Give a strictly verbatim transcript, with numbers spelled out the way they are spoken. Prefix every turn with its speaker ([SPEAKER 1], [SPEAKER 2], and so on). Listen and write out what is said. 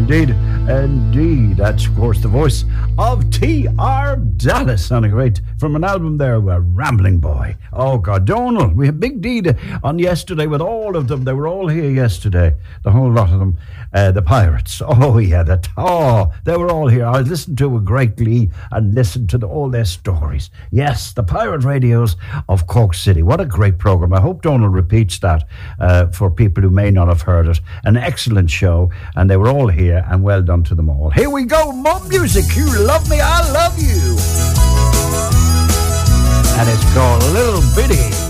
[SPEAKER 1] indeed. Indeed. That's, of course, the voice of T R Dallas on a great, from an album there, uh, Rambling Boy. Oh, God. Donald, we had Big D on yesterday with all of them. They were all here yesterday. The whole lot of them. Uh, the Pirates. Oh, yeah. The, oh, they were all here. I listened to a great glee and listened to the, all their stories. Yes, the Pirate Radios of Cork City. What a great program. I hope Donald repeats that uh, for people who may not have heard it. An excellent show, and they were all here, and well done to them all. Here we go, more music. You love me, I love you. And it's called Little Bitty.